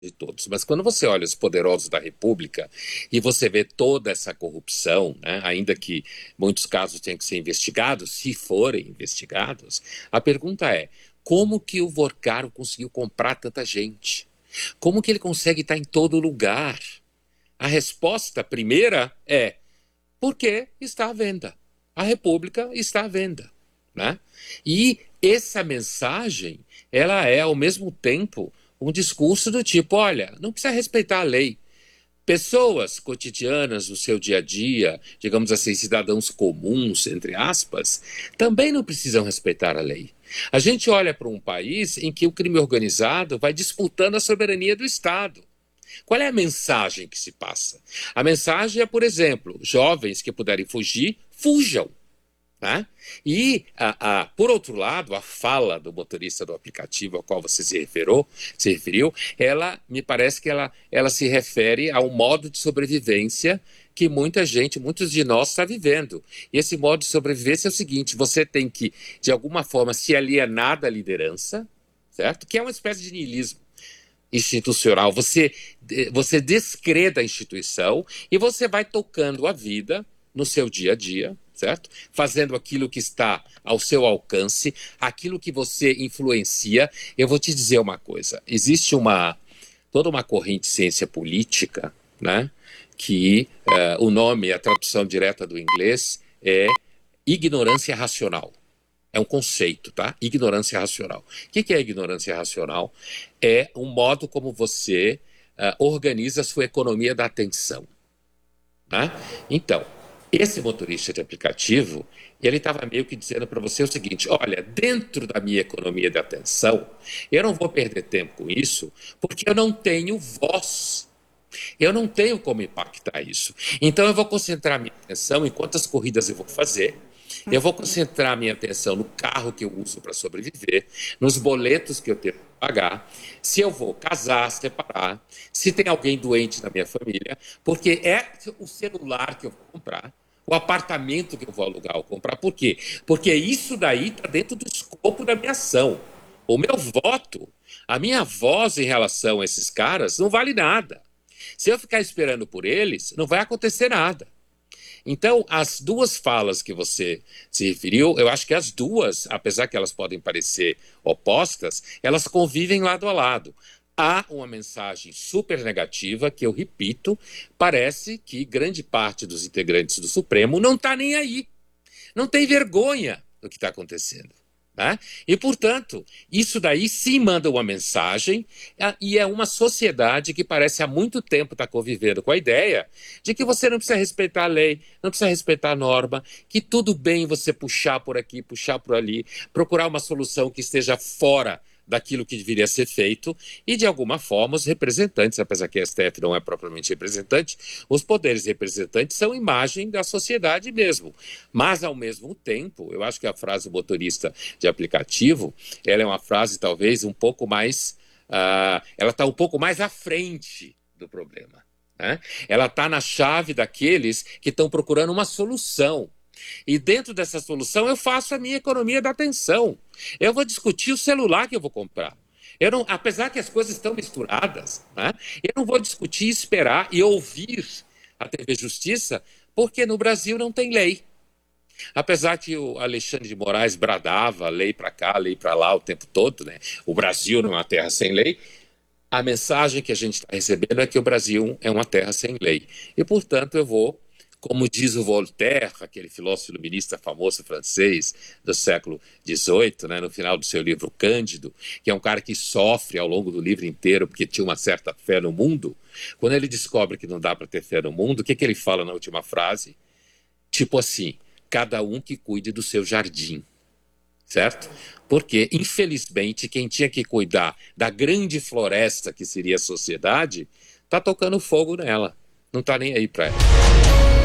de todos. Mas quando você olha os poderosos da República e você vê toda essa corrupção, né, ainda que muitos casos tenham que ser investigados, se forem investigados, a pergunta é: como que o Vorcaro conseguiu comprar tanta gente? Como que ele consegue estar em todo lugar? A resposta primeira é: porque está à venda. A República está à venda, né? E essa mensagem, ela é ao mesmo tempo um discurso do tipo: olha, não precisa respeitar a lei. Pessoas cotidianas no seu dia a dia, digamos assim, cidadãos comuns, entre aspas, também não precisam respeitar a lei. A gente olha para um país em que o crime organizado vai disputando a soberania do Estado. Qual é a mensagem que se passa? A mensagem é, por exemplo, jovens que puderem fugir, fujam. Né? E, por outro lado, a fala do motorista do aplicativo ao qual você se referiu, ela me parece que ela se refere ao modo de sobrevivência que muita gente, muitos de nós está vivendo. E esse modo de sobrevivência é o seguinte: você tem que, de alguma forma, se alienar da liderança, certo? Que é uma espécie de niilismo institucional. Você descreda a instituição e você vai tocando a vida no seu dia a dia, certo? Fazendo aquilo que está ao seu alcance, aquilo que você influencia. Eu vou te dizer uma coisa: existe toda uma corrente de ciência política, né? Que o nome, a tradução direta do inglês é ignorância racional. É um conceito, tá? Ignorância racional. O que é ignorância racional? É um modo como você organiza a sua economia da atenção. Né? Então, esse motorista de aplicativo, ele estava meio que dizendo para você o seguinte: olha, dentro da minha economia de atenção, eu não vou perder tempo com isso, porque eu não tenho voz. Eu não tenho como impactar isso. Então eu vou concentrar minha atenção em quantas corridas eu vou fazer. Eu vou concentrar minha atenção no carro que eu uso para sobreviver, nos boletos que eu tenho que pagar, se eu vou casar, separar, se tem alguém doente na minha família, porque é o celular que eu vou comprar, o apartamento que eu vou alugar ou comprar. Por quê? Porque isso daí está dentro do escopo da minha ação. O meu voto, a minha voz em relação a esses caras não vale nada. Se eu ficar esperando por eles, não vai acontecer nada. Então, as duas falas que você se referiu, eu acho que as duas, apesar que elas podem parecer opostas, elas convivem lado a lado. Há uma mensagem super negativa que, eu repito, parece que grande parte dos integrantes do Supremo não está nem aí. Não tem vergonha do que está acontecendo. Né? E, portanto, isso daí sim manda uma mensagem, e é uma sociedade que parece há muito tempo estar convivendo com a ideia de que você não precisa respeitar a lei, não precisa respeitar a norma, que tudo bem você puxar por aqui, puxar por ali, procurar uma solução que esteja fora daquilo que deveria ser feito, e de alguma forma os representantes, apesar que a STF não é propriamente representante, os poderes representantes são imagem da sociedade mesmo. Mas, ao mesmo tempo, eu acho que a frase do motorista de aplicativo, ela é uma frase talvez um pouco mais, ela está um pouco mais à frente do problema. Né? Ela está na chave daqueles que estão procurando uma solução. E dentro dessa solução eu faço a minha economia da atenção. Eu vou discutir o celular que eu vou comprar. Eu não, apesar que as coisas estão misturadas, né, eu não vou discutir, esperar e ouvir a TV Justiça, porque no Brasil não tem lei. Apesar que o Alexandre de Moraes bradava lei para cá, lei para lá o tempo todo, né? O Brasil não é uma terra sem lei. A mensagem que a gente está recebendo é que o Brasil é uma terra sem lei. E, portanto, eu vou, como diz o Voltaire, aquele filósofo iluminista famoso francês do século XVIII, né, no final do seu livro Cândido, que é um cara que sofre ao longo do livro inteiro porque tinha uma certa fé no mundo. Quando ele descobre que não dá para ter fé no mundo, o que ele fala na última frase? Tipo assim: cada um que cuide do seu jardim. Certo? Porque, infelizmente, quem tinha que cuidar da grande floresta que seria a sociedade, está tocando fogo nela. Não está nem aí para ela.